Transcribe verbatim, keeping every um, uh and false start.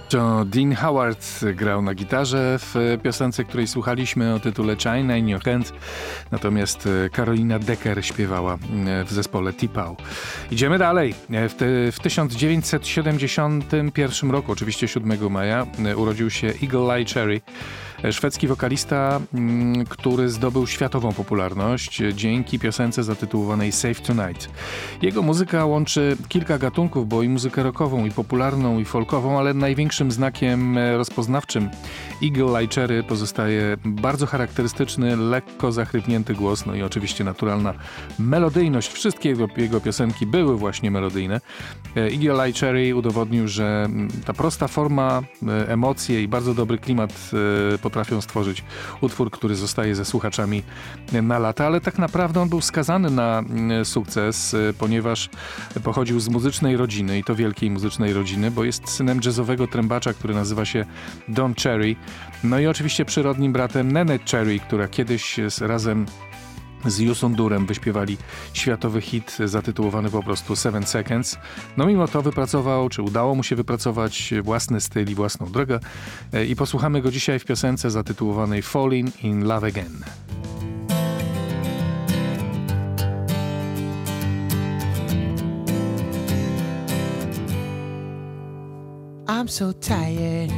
To Dean Howard grał na gitarze w piosence, której słuchaliśmy o tytule China in Your Hand, natomiast Carolina Decker śpiewała w zespole T-Pow. Idziemy dalej. W, te, w tysiąc dziewięćset siedemdziesiątym pierwszym roku, oczywiście siódmego maja, urodził się Eagle Eye Cherry, szwedzki wokalista, który zdobył światową popularność dzięki piosence zatytułowanej Save Tonight. Jego muzyka łączy kilka gatunków, bo i muzykę rockową, i popularną, i folkową, ale największym znakiem rozpoznawczym Eagle Eye Cherry pozostaje bardzo charakterystyczny, lekko zachrypnięty głos, no i oczywiście naturalna melodyjność. Wszystkie jego, jego piosenki były właśnie melodyjne. Eagle Eye Cherry udowodnił, że ta prosta forma, emocje i bardzo dobry klimat potrafią stworzyć utwór, który zostaje ze słuchaczami na lata, ale tak naprawdę on był skazany na sukces, ponieważ pochodził z muzycznej rodziny i to wielkiej muzycznej rodziny, bo jest synem jazzowego trębacza, który nazywa się Don Cherry. No i oczywiście przyrodnim bratem Neneh Cherry, która kiedyś razem z Yusundurem wyśpiewali światowy hit zatytułowany po prostu Seven Seconds. No mimo to wypracował, czy udało mu się wypracować własny styl i własną drogę i posłuchamy go dzisiaj w piosence zatytułowanej Falling in Love Again. I'm so tired